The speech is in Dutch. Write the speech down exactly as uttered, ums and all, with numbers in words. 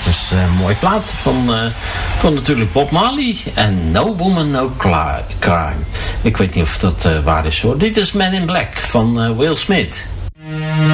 dat is uh, een mooi plaat van, uh, van natuurlijk Bob Marley en No Woman No Crime. Ik weet niet of dat uh, waar is hoor. Dit is Man in Black van uh, Will Smith.